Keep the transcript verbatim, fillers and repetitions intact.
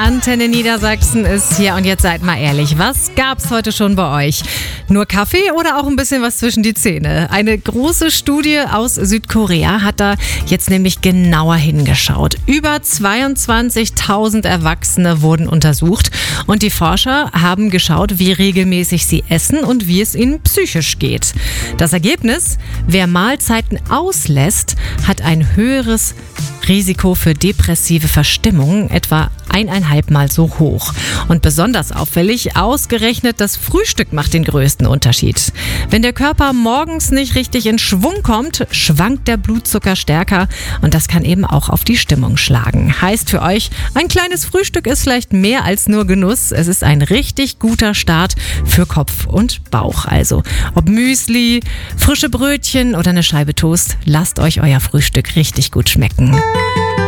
Antenne Niedersachsen ist hier und jetzt seid mal ehrlich, was gab's heute schon bei euch? Nur Kaffee oder auch ein bisschen was zwischen die Zähne? Eine große Studie aus Südkorea hat da jetzt nämlich genauer hingeschaut. Über zweiundzwanzigtausend Erwachsene wurden untersucht und die Forscher haben geschaut, wie regelmäßig sie essen und wie es ihnen psychisch geht. Das Ergebnis: Wer Mahlzeiten auslässt, hat ein höheres Risiko für depressive Verstimmungen, etwa eineinhalb Mal so hoch. Und besonders auffällig, ausgerechnet das Frühstück macht den größten Unterschied. Wenn der Körper morgens nicht richtig in Schwung kommt, schwankt der Blutzucker stärker und das kann eben auch auf die Stimmung schlagen. Heißt für euch, ein kleines Frühstück ist vielleicht mehr als nur Genuss. Es ist ein richtig guter Start für Kopf und Bauch. Also ob Müsli, frische Brötchen oder eine Scheibe Toast, lasst euch euer Frühstück richtig gut schmecken.